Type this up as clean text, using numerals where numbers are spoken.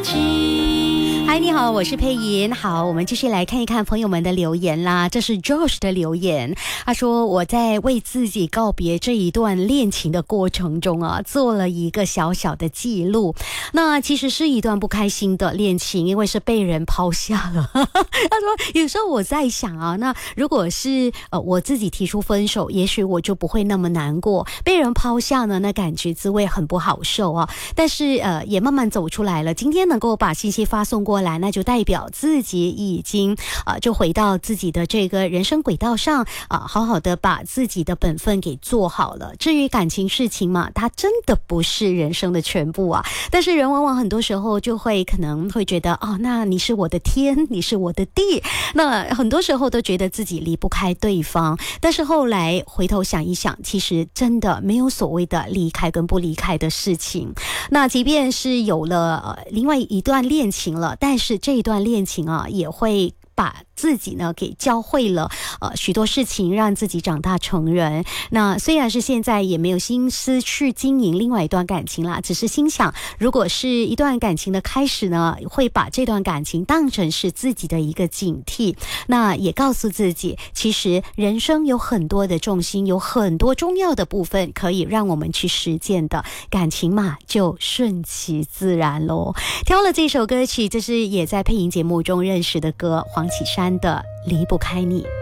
嗨，你好，我是佩莹。好，我们继续来看一看朋友们的留言啦。这是 Josh 的留言，他说我在为自己告别这一段恋情的过程中啊，做了一个小小的记录。那其实是一段不开心的恋情，因为是被人抛下了。他说有时候我在想啊，那如果是我自己提出分手，也许我就不会那么难过。被人抛下呢，那感觉滋味很不好受啊。但是也慢慢走出来了。今天能够把信息发送过来，那就代表自己已经就回到自己的这个人生轨道上好好的把自己的本分给做好了。至于感情事情嘛，它真的不是人生的全部啊。但是人往往很多时候就会可能会觉得那你是我的天，你是我的地，那很多时候都觉得自己离不开对方。但是后来回头想一想，其实真的没有所谓的离开跟不离开的事情。那即便是有了另外一段恋情了，但是这一段恋情也会把自己呢给教会了许多事情，让自己长大成人。那虽然是现在也没有心思去经营另外一段感情啦，只是心想如果是一段感情的开始呢，会把这段感情当成是自己的一个警惕。那也告诉自己，其实人生有很多的重心，有很多重要的部分可以让我们去实践的，感情嘛就顺其自然咯。挑了这首歌曲，这是也在配音节目中认识的歌，黄绮珊的离不开你。